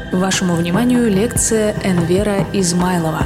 Вашему вниманию лекция Энвера Измайлова.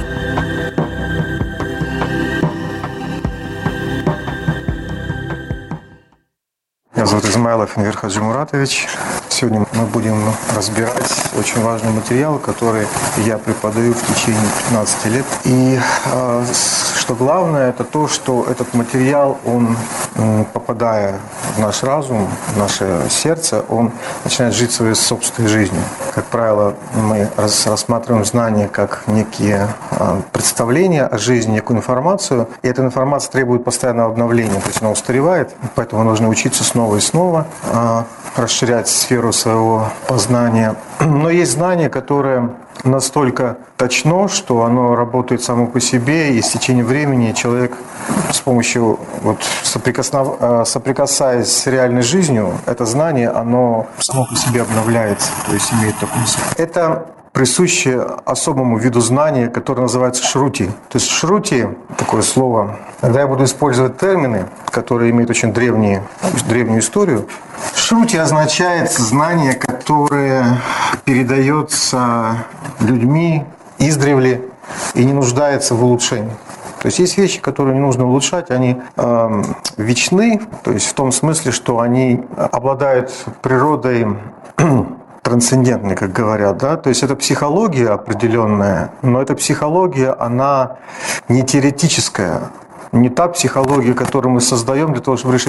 Меня зовут Измайлов Энвер Хаджимуратович. Сегодня мы будем разбирать очень важный материал, который я преподаю в течение 15 лет. И что главное, это то, что этот материал, он, попадая в наш разум, в наше сердце, он начинает жить своей собственной жизнью. Как правило, мы рассматриваем знания как некие представления о жизни, некую информацию, и эта информация требует постоянного обновления, то есть она устаревает, поэтому мы должны учиться снова и снова, расширять сферу своего познания. Но есть знание, которое настолько точно, что оно работает само по себе, и с течением времени человек с помощью, соприкасаясь с реальной жизнью, это знание, оно само по себе обновляется, то есть имеет такую силу. Это присуще особому виду знания, который называется шрути. То есть шрути, такое слово, когда я буду использовать термины, которые имеют очень древнюю историю, шрути означает знание, которое передается людьми издревле и не нуждается в улучшении. То есть есть вещи, которые не нужно улучшать, они вечны, то есть в том смысле, что они обладают природой трансцендентной, как говорят, да, то есть это психология определенная, но эта психология, она не теоретическая, не та психология, которую мы создаем для того, чтобы решить